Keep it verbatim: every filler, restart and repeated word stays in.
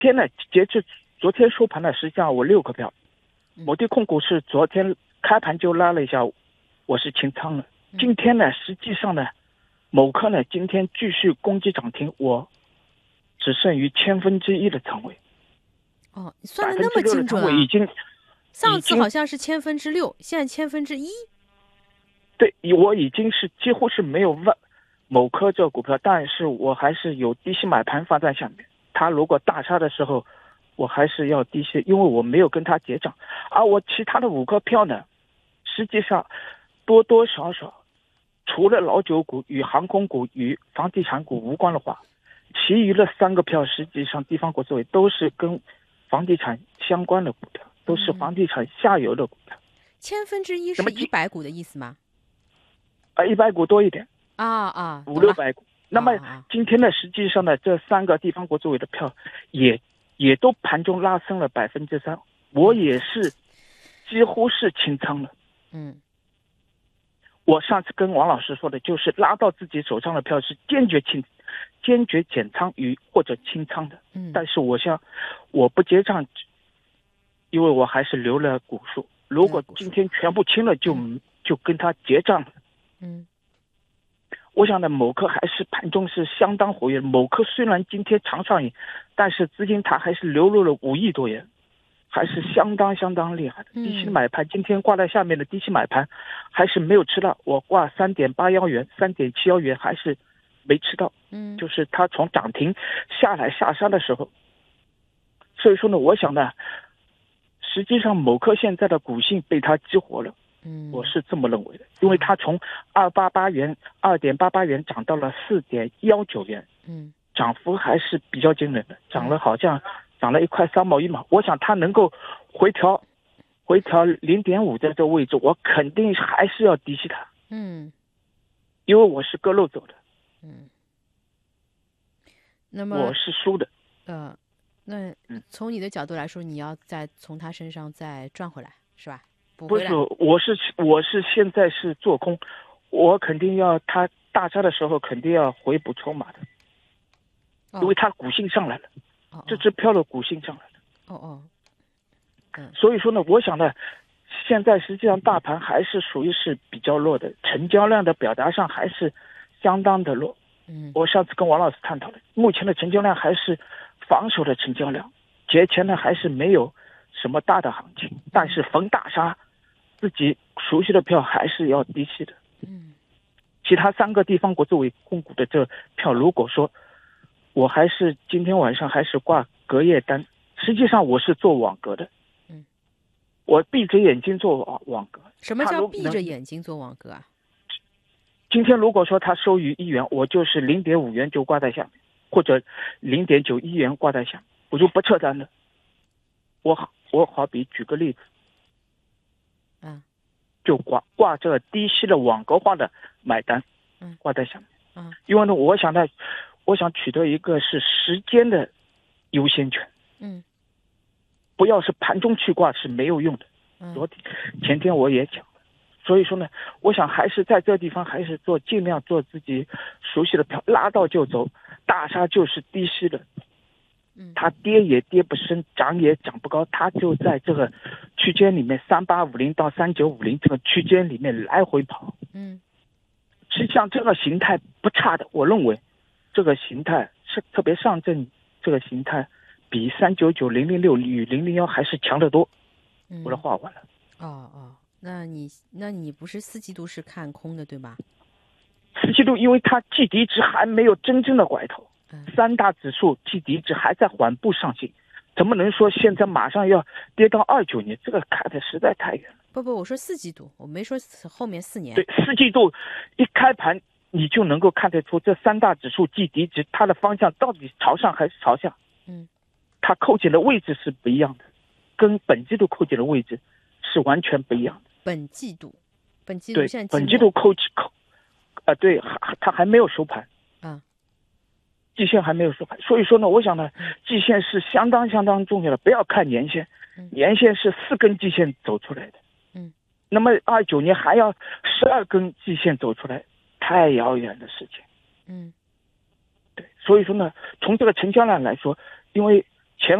天呢，截至昨天收盘呢，实际上我六个票，某地控股是昨天开盘就拉了一下，我是清仓了。今天呢，实际上呢，某科呢今天继续攻击涨停，我只剩余千分之一的仓位。 哦，你算的那么精准啊！ 已经， 上次好像是千分之六，现在千分之一。 对，我已经是几乎是没有问某科这个股票，但是我还是有低吸买盘放在下面。它如果大杀的时候，我还是要低吸，因为我没有跟它结账。而我其他的五个票呢，实际上多多少少，除了老酒股与航空股与房地产股无关的话，其余的三个票实际上地方国资委都是跟房地产相关的股票，都是房地产下游的股票。 千分之一是一百股的意思吗？ 啊，一百股多一点啊啊， 五六百股。那么今天呢，实际上呢，这三个地方国资委的票也也都盘中拉升了百分之三，我也是几乎是清仓了。 嗯， 我上次跟王老师说的就是拉到自己手上的票是坚决清。坚决减仓与或者清仓的， 嗯， 但是我想我不结账，因为我还是留了股数。如果今天全部清了就，就、嗯、就跟他结账了。 嗯， 我想呢，某科还是盘中是相当活跃。某科虽然今天长上影，但是资金它还是流入了五亿多元，还是相当相当厉害的。低息买盘，今天挂在下面的低息买盘，还是没有吃到。我挂三点八幺元、三点七幺元还是没吃到。 嗯， 就是它从涨停下来下杀的时候，所以说呢，我想呢，实际上某科现在的股性被它激活了， 嗯， 我是这么认为的，因为它从二八八元、二点八八元涨到了四点幺九元， 嗯， 涨幅还是比较惊人的，涨了好像涨了一块三毛一毛。我想它能够回调，回调零点五在这个位置，我肯定还是要低吸它， 嗯， 因为我是割肉走的， 嗯。那么我是输的， 呃，那从你的角度来说，你要再从他身上再赚回来，是吧？补回来。 不是，我是我是现在是做空，我肯定要他大杀的时候肯定要回补筹码的， 哦、 因为他股性上来了， 哦、 这只票的股性上来了。 哦哦，嗯， 所以说呢，我想呢，现在实际上大盘还是属于是比较弱的，成交量的表达上还是相当的弱。 嗯， 我上次跟王老师探讨了，目前的成交量还是防守的成交量，节前呢还是没有什么大的行情，但是逢大杀，自己熟悉的票还是要低吸的。 嗯， 其他三个地方国资委控股的这票，如果说我还是今天晚上还是挂隔夜单，实际上我是做网格的。 嗯， 我闭着眼睛做网网格。 什么叫闭着眼睛做网格啊？ 今天如果说它收于一元，我就是零点五元就挂在下面，或者零点九一元挂在下面，我就不撤单了。我好，我好比举个例子， 嗯， 就挂挂这个低息的网格化的买单， 嗯， 挂在下面， 嗯， 因为呢，我想呢，我想取得一个是时间的优先权， 嗯， 不要是盘中去挂是没有用的。 嗯， 昨天前天我也讲。所以说呢，我想还是在这个地方还是做尽量做自己熟悉的票，拉到就走，大杀就是低吸的， 嗯，它跌也跌不深，涨也涨不高，它就在这个区间里面三八五零到三九五零这个区间里面来回跑， 嗯， 实际上这个形态不差的，我认为这个形态是特别上证这个形态比三九九零零六与零零幺还是强得多。 嗯， 我的话完了。 哦哦。那你那你不是四季度是看空的对吧？ 四季度因为它季底值还没有真正的拐头， 嗯，三大指数季底值还在缓步上行，怎么能说现在马上要跌到二九年？这个看的实在太远了。 不不，我说四季度，我没说后面四年。 对，四季度一开盘你就能够看得出这三大指数季底值它的方向到底朝上还是朝下。 嗯， 它扣紧的位置是不一样的，跟本季度扣紧的位置是完全不一样的。 本季度，本季度现在本季度扣扣，啊，对，还它还没有收盘， 啊， 季线还没有收盘，所以说呢，我想呢，季线是相当相当重要的，不要看年线，年线是四根季线走出来的， 嗯， 那么二九年还要十二根季线走出来，太遥远的事情， 嗯， 对，所以说呢，从这个成交量来说，因为